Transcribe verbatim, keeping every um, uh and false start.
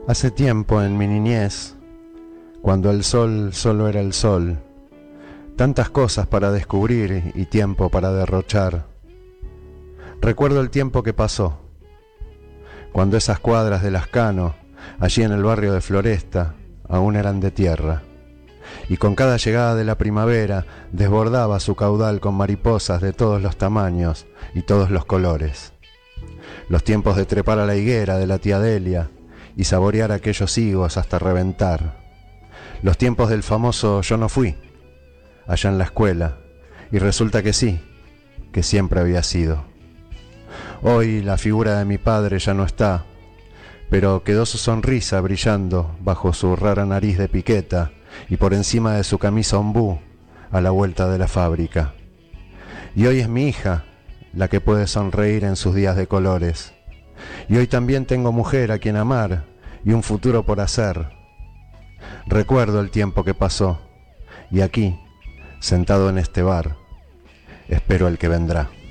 Hace tiempo en mi niñez, cuando el sol solo era el sol, tantas cosas para descubrir y tiempo para derrochar. Recuerdo el tiempo que pasó, cuando esas cuadras de Lascano, allí en el barrio de Floresta, aún eran de tierra, y con cada llegada de la primavera desbordaba su caudal con mariposas de todos los tamaños y todos los colores. Los tiempos de trepar a la higuera de la tía Delia y saborear aquellos higos hasta reventar. Los tiempos del famoso yo no fui, allá en la escuela, y resulta que sí, que siempre había sido. Hoy la figura de mi padre ya no está, pero quedó su sonrisa brillando bajo su rara nariz de piqueta y por encima de su camisa ombú a la vuelta de la fábrica. Y hoy es mi hija la que puede sonreír en sus días de colores. Y hoy también tengo mujer a quien amar y un futuro por hacer. Recuerdo el tiempo que pasó y aquí, sentado en este bar, espero el que vendrá.